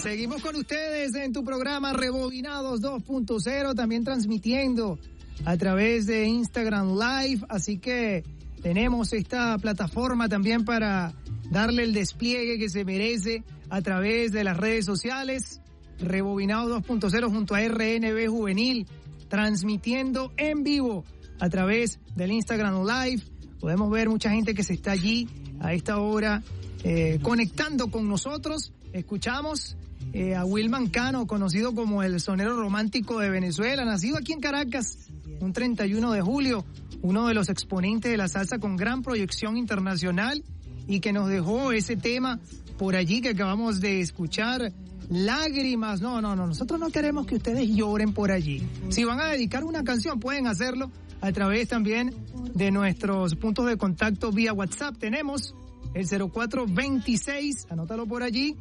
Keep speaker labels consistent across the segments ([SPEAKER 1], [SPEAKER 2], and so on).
[SPEAKER 1] Seguimos con ustedes en tu programa Rebobinados 2.0, también transmitiendo a través de Instagram Live, así que tenemos esta plataforma también para darle el despliegue que se merece a través de las redes sociales. Rebobinados 2.0 junto a RNB Juvenil, transmitiendo en vivo a través del Instagram Live. Podemos ver mucha gente que se está allí a esta hora conectando con nosotros. Escuchamos a Wilman Cano, conocido como el sonero romántico de Venezuela, nacido aquí en Caracas un 31 de julio, uno de los exponentes de la salsa con gran proyección internacional y que nos dejó ese tema por allí que acabamos de escuchar, Lágrimas. No, nosotros no queremos que ustedes lloren por allí. Si van a dedicar una canción, pueden hacerlo a través también de nuestros puntos de contacto vía WhatsApp. Tenemos el 0426, anótalo por allí,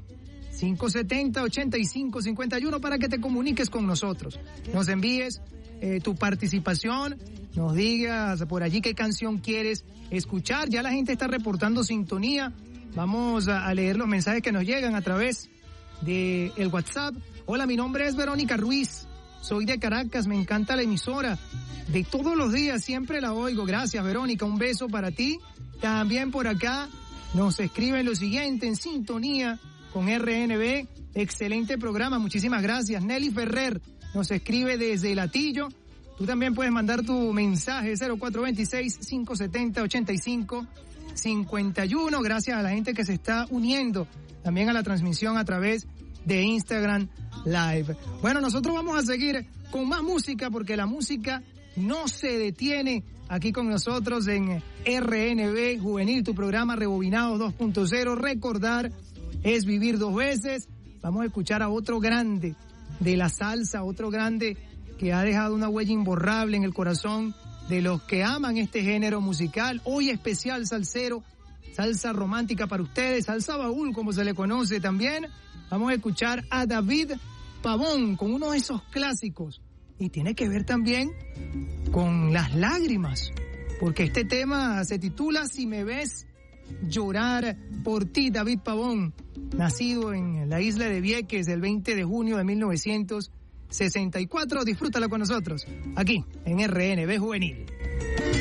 [SPEAKER 1] 570-8551 para que te comuniques con nosotros. Nos envíes tu participación, nos digas por allí qué canción quieres escuchar. Ya la gente está reportando sintonía. Vamos a leer los mensajes que nos llegan a través de el WhatsApp. Hola, mi nombre es Verónica Ruiz, soy de Caracas, me encanta la emisora. De todos los días siempre la oigo. Gracias, Verónica, un beso para ti. También por acá nos escriben lo siguiente: en sintonía con RNB, excelente programa, muchísimas gracias. Nelly Ferrer nos escribe desde Latillo. Tú también puedes mandar tu mensaje 0426-570-8551. Gracias a la gente que se está uniendo también a la transmisión a través de Instagram Live. Bueno, nosotros vamos a seguir con más música porque la música no se detiene aquí con nosotros en RNB Juvenil, tu programa Rebobinados 2.0. Recordar es vivir dos veces. Vamos a escuchar a otro grande de la salsa, otro grande que ha dejado una huella imborrable en el corazón de los que aman este género musical. Hoy especial salsero, salsa romántica para ustedes, salsa baúl como se le conoce también. Vamos a escuchar a David Pavón con uno de esos clásicos y tiene que ver también con las lágrimas, porque este tema se titula Si me ves llorar por ti. David Pavón, nacido en la isla de Vieques el 20 de junio de 1964. Disfrútala con nosotros aquí en RNB Juvenil.